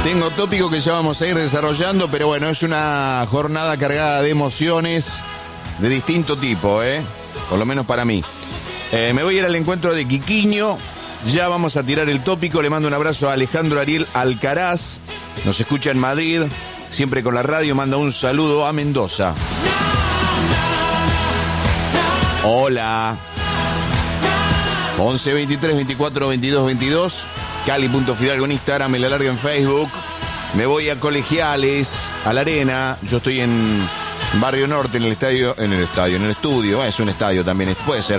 Tengo tópico que ya vamos a ir desarrollando, pero bueno, es una jornada cargada de emociones de distinto tipo, por lo menos para mí. Me voy a ir al encuentro de Quiquiño, ya vamos a tirar el tópico, le mando un abrazo a Alejandro Ariel Alcaraz, nos escucha en Madrid, siempre con la radio, manda un saludo a Mendoza. Hola. 11 23 24 22 22. Cali.fidalgo en Instagram, Me la larga en Facebook. Me voy a Colegiales, a la Arena. Yo estoy en Barrio Norte, en el estudio. Es un estadio también, puede ser.